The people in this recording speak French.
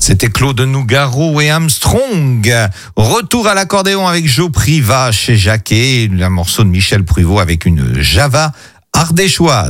C'était Claude Nougaro et Armstrong. Retour à l'accordéon avec Joe Priva chez Jacquet, un morceau de Michel Pruvot avec une Java ardéchoise.